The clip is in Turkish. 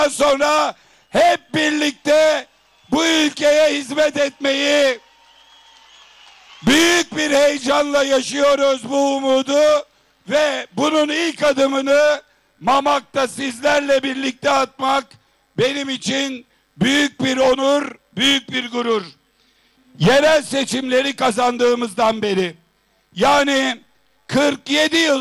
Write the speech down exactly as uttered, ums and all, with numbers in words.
sonra hep birlikte bu ülkeye hizmet etmeyi büyük bir heyecanla yaşıyoruz bu umudu ve bunun ilk adımını Mamak'ta sizlerle birlikte atmak benim için büyük bir onur, büyük bir gurur. Yerel seçimleri kazandığımızdan beri, yani kırk yedi yıl